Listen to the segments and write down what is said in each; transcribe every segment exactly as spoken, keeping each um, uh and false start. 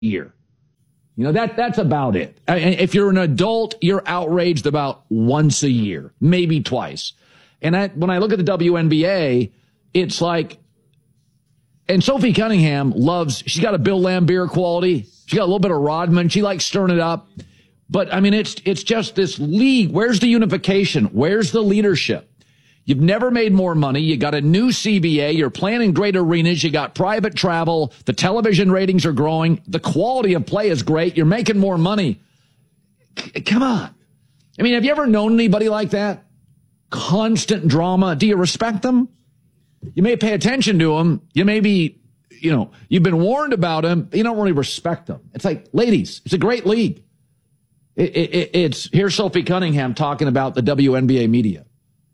year. You know, that that's about it. If you're an adult, you're outraged about once a year, maybe twice. And I, when I look at the W N B A, it's like, and Sophie Cunningham loves, she's got a Bill Laimbeer quality. She got a little bit of Rodman. She likes stirring it up. But, I mean, it's it's just this league. Where's the unification? Where's the leadership? You've never made more money. You got a new C B A. You're playing in great arenas. You got private travel. The television ratings are growing. The quality of play is great. You're making more money. C- come on. I mean, have you ever known anybody like that? Constant drama. Do you respect them? You may pay attention to them. You may be, you know, you've been warned about them. But you don't really respect them. It's like, ladies, it's a great league. It, it, it's here's Sophie Cunningham talking about the W N B A media.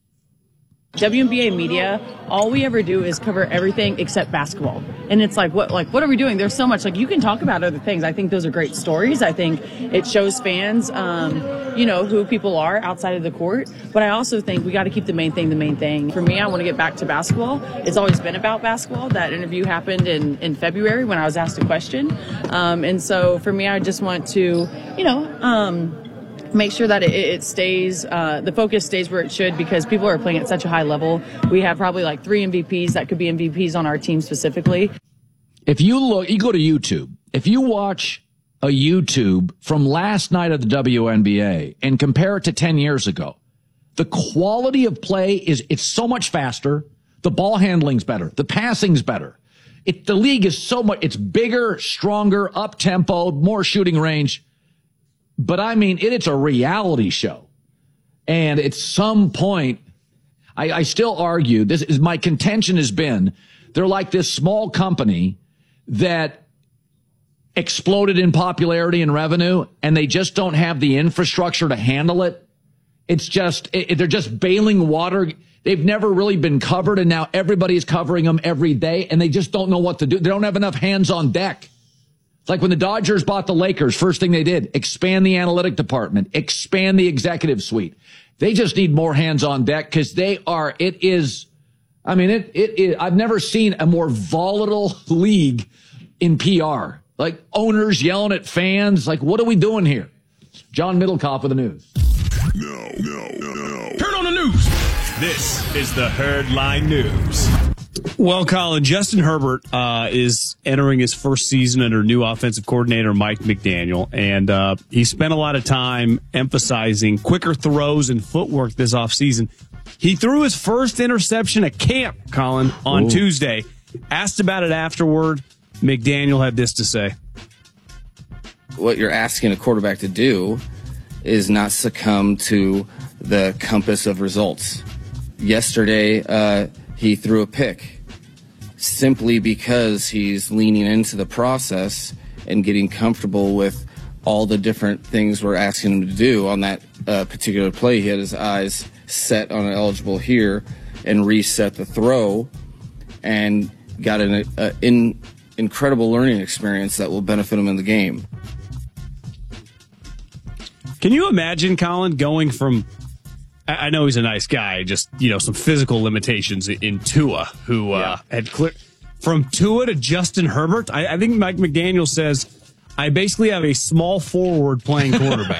W N B A media, all we ever do is cover everything except basketball. And it's like, what like what are we doing? There's so much. Like, you can talk about other things. I think those are great stories. I think it shows fans, um, you know, who people are outside of the court. But I also think we got to keep the main thing the main thing. For me, I want to get back to basketball. It's always been about basketball. That interview happened in, in February when I was asked a question. Um, and so for me, I just want to, you know, um, make sure that it, it stays, uh, the focus stays where it should, because people are playing at such a high level. We have probably like three M V Ps that could be M V Ps on our team specifically. If you look, you go to YouTube. If you watch a YouTube from last night of the W N B A and compare it to ten years ago, the quality of play is, it's so much faster. The ball handling's better. The passing's better. It, the league is so much, it's bigger, stronger, up tempo, more shooting range. But I mean, it, it's a reality show. And at some point, I, I still argue, this is my contention has been, they're like this small company that exploded in popularity and revenue, and they just don't have the infrastructure to handle it. It's just, it, they're just bailing water. They've never really been covered, and now everybody's covering them every day, and they just don't know what to do. They don't have enough hands on deck. Like when the Dodgers bought the Lakers, first thing they did, expand the analytic department, expand the executive suite. They just need more hands on deck because they are, it is, I mean, it, it, it, I've never seen a more volatile league in P R. Like owners yelling at fans. Like, what are we doing here? John Middlecoff with the news. No, no, no, no. Turn on the news. This is the Herd Line News. Well, Colin, Justin Herbert uh, is entering his first season under new offensive coordinator Mike McDaniel, and uh, he spent a lot of time emphasizing quicker throws and footwork this offseason. He threw his first interception at camp, Colin, on Ooh. Tuesday. Asked about it afterward, McDaniel had this to say. What you're asking a quarterback to do is not succumb to the compass of results. Yesterday, uh, he threw a pick simply because he's leaning into the process and getting comfortable with all the different things we're asking him to do on that uh, particular play. He had his eyes set on eligible here and reset the throw and got an uh, in, incredible learning experience that will benefit him in the game. Can you imagine, Colin, going from, I know he's a nice guy, just, you know, some physical limitations in Tua, who uh, yeah. had clear, from Tua to Justin Herbert? I, I think Mike McDaniel says, I basically have a small forward playing quarterback.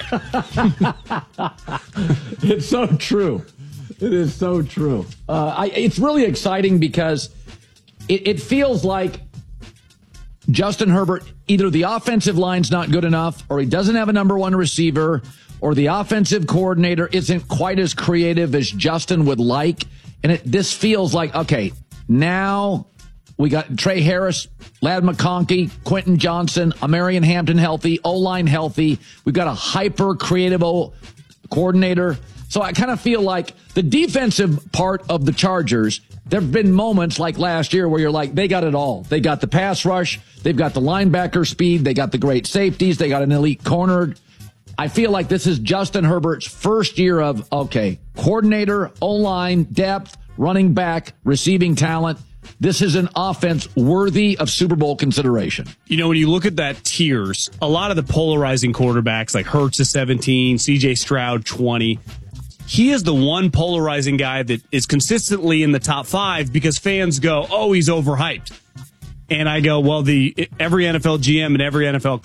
It's so true. It is so true. Uh, I, it's really exciting because it, it feels like Justin Herbert, either the offensive line's not good enough, or he doesn't have a number one receiver, or the offensive coordinator isn't quite as creative as Justin would like. And it, this feels like, okay, now we got Trey Harris, Ladd McConkey, Quentin Johnson, Amarian Hampton healthy, O-line healthy. We've got a hyper creative O coordinator. So I kind of feel like the defensive part of the Chargers, there have been moments like last year where you're like, they got it all. They got the pass rush. They've got the linebacker speed. They got the great safeties. They got an elite corner. I feel like this is Justin Herbert's first year of, okay, coordinator, O-line, depth, running back, receiving talent. This is an offense worthy of Super Bowl consideration. You know, when you look at that tiers, a lot of the polarizing quarterbacks like Hurts is seventeen, C J Stroud twenty. He is the one polarizing guy that is consistently in the top five because fans go, oh, he's overhyped. And I go, well, the every N F L G M and every N F L